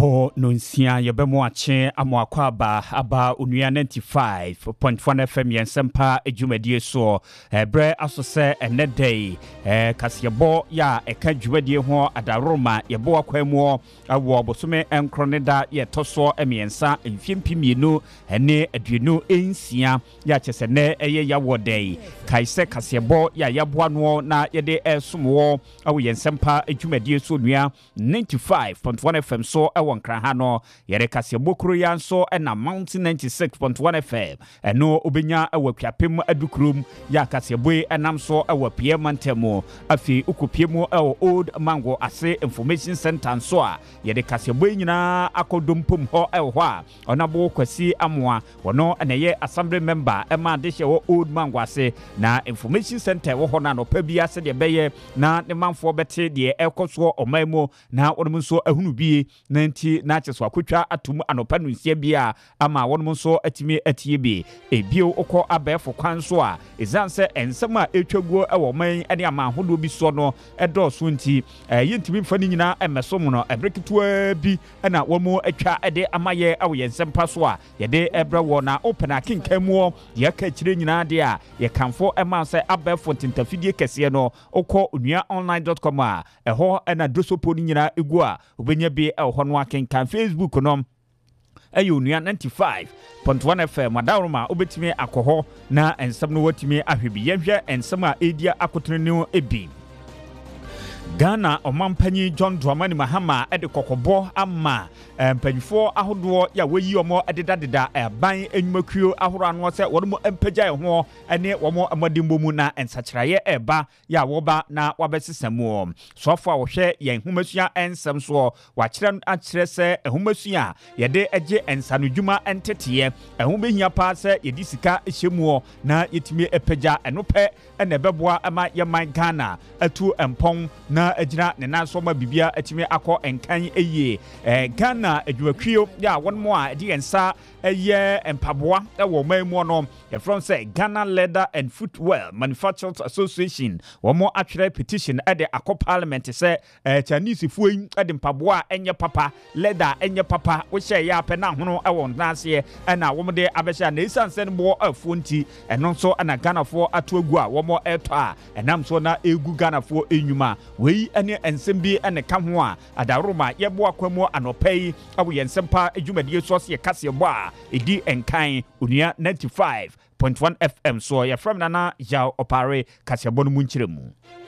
Bo nunsia yebemo ache amwakwaba aba unua 95.1 FM yensempa ejumedie so bre asose enedey kasiyebo ya eka dwumadie ho adaroma yebo akwemu awo bosome enkroneda ye toso emiensa mfimpimienu ene aduenu ensia ya chesene eye yawodey kaise kasiyebo ya yabo no na yede esumwo awo yensempa ejumedie so nua 95.1 FM so wankra hano yere kasebo kuro yanso na Mountain 96.1 FM eno obenya awapyapem adukrum ya kasebo enam so awapie mantemo afi ukopiem Old Mango Ase Information Center so a yere kasebo nyina akodompom ho ho a onabo kwasi amoa wono eneye assembly member ema de hye Old Mango Ase na Information Center wo ho na no pa bia se de beye na ne manfo bete de ekoso omamo na wonum so ahunu bie na na cheso akotwa atum anopa no nsia bia ama wonum so atimi atie bi ebio okọ abefo kwan so a ezanse ensem a etwaguo ewo man ene ama hodo bi so no edoso nti yentimi mfa ni nyina emesom no ebreketwa bi na womo atwa ede amaye awo yensempa so a yede ebra wo na open akenkamuo ye ka kire nyina de a ye kanfo ema se abefo tintafidie kese no okọ onuaonline.com a eho na dosopo ni nyina egu a obenya bi eho no akenkan Facebook no ayo nua 95.1 FM adaroma obetimi akoho na ensem no watimi ahwebi yehwe ensem a edia akotene ebi Ghana omampanyi John Dramani Mahama ede kokobo ama mpanyifo ahodo ya wayi omo ededadeda ban enwumakuo ahoro anu se wono empagya ho ene womo amadimbomu na ensachiraye eba ya woba na wabesesemu sofo a wohwe yen humasua ensem so wakire akire se humasua yede age ensanodwuma entetiye ehubehia pa se yedi sika ehyemu na yetimi epagya enope ene beboa ama yeman Ghana atu empon na agina ne nanso ma bibia atimi akọ enkan eye Ghana adwakuo ya wonmo a de ensa eye empaboa ewo mamu no e from say Ghana Leather and Footwear Manufacturers Association womo atwere petition ede akọ parliament say Chinese fuin ede mpaboa enye papa leather enye papa wo hye ya pe na hono ewo nase na womo de abehya na isanse no bo afonti eno nso na Ghana fo atoagu a womo eto a enam so na egu Ghana fo enyuma wei ene ensembi ene ka ho a adaroma yebo akwamo anopai awo yensempa adwumadie so se kase bo a edi enkan onua 95.1 FM so ya from nana ya opare kase bo no mu nkyeremu